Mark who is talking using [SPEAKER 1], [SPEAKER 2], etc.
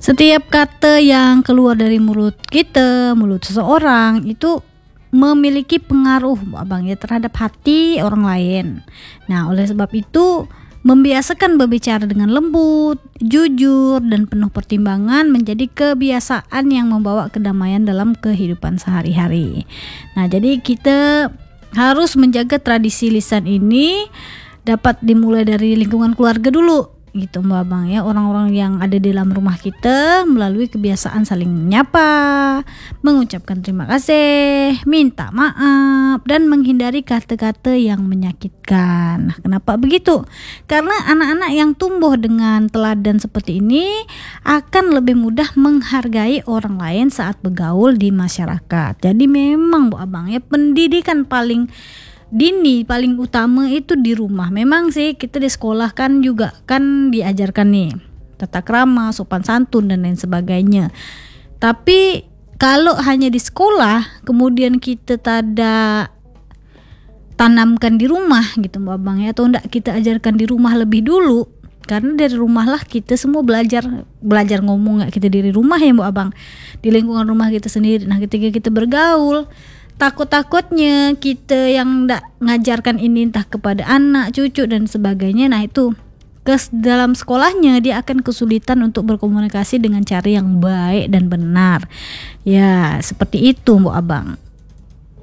[SPEAKER 1] Setiap kata yang keluar dari mulut kita, mulut seseorang itu memiliki pengaruh Abang ya terhadap hati orang lain. Nah, oleh sebab itu membiasakan berbicara dengan lembut, jujur dan penuh pertimbangan menjadi kebiasaan yang membawa kedamaian dalam kehidupan sehari-hari. Nah, jadi kita harus menjaga tradisi lisan ini dapat dimulai dari lingkungan keluarga dulu gitu Mbak Abang ya, orang-orang yang ada di dalam rumah kita melalui kebiasaan saling menyapa, mengucapkan terima kasih, minta maaf dan menghindari kata-kata yang menyakitkan. Nah, kenapa begitu? Karena anak-anak yang tumbuh dengan teladan seperti ini akan lebih mudah menghargai orang lain saat bergaul di masyarakat. Jadi memang Bu Abang ya, pendidikan paling dini paling utama itu di rumah. Memang sih kita di sekolah kan juga kan diajarkan nih tata krama, sopan santun dan lain sebagainya. Tapi kalau hanya di sekolah kemudian kita tidak tanamkan di rumah gitu Mbak Abang ya, atau enggak kita ajarkan di rumah lebih dulu, karena dari rumah lah kita semua belajar ngomong, nggak kita dari rumah ya Mbak Abang, di lingkungan rumah kita sendiri. Nah, ketika kita bergaul, takut-takutnya kita yang nggak ngajarkan ini entah kepada anak, cucu dan sebagainya, nah itu dalam sekolahnya dia akan kesulitan untuk berkomunikasi dengan cara yang baik dan benar. Ya, seperti itu Bu Abang.